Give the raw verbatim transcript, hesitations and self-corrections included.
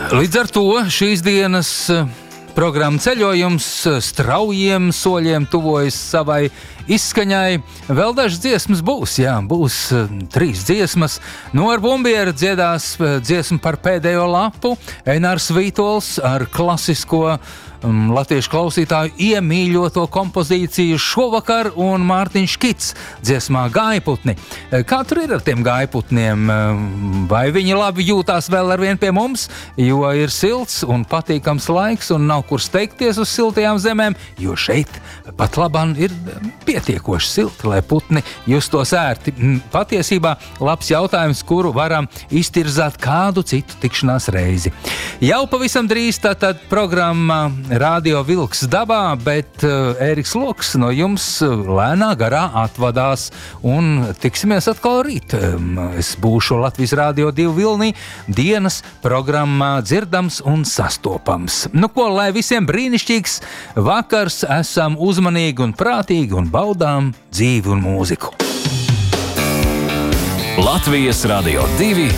Līdz ar to šīs dienas programma ceļojums straujiem soļiem tuvojas savai izskaņai. Vēl dažas dziesmas būs, jā, būs trīs dziesmas. No ar Bumbieru dziedās dziesmu par pēdējo lapu, Einārs Vītols ar klasisko um, latviešu klausītāju iemīļoto kompozīciju Šovakar un Mārtiņš Kits dziesmā Gājputni. Kā tur ir ar tiem gājputniem? Vai viņi labi jūtās vēl ar vien pie mums, jo ir silts un patīkams laiks un nav kur steigties uz siltajām zemēm, jo šeit pat labāk ir pietiekoši silti, lai putni justos ērti. Patiesībā labs jautājums, kuru varam iztirzāt kādu citu tikšanās reizi. Jau pavisam drīz tātad programma Radio Vilks dabā, bet uh, Ēriks Loks no jums lēnā garā atvadās un tiksimies atkal rīt. Um, es būšu Latvijas Radio divi vilnī dienas programmā dzirdams un sastopams. Nu ko, lai visiem brīnišķīgs vakars, esam uzmanīgi un prātīgi un baudām dzīvi un mūziku. Latvijas Radio divi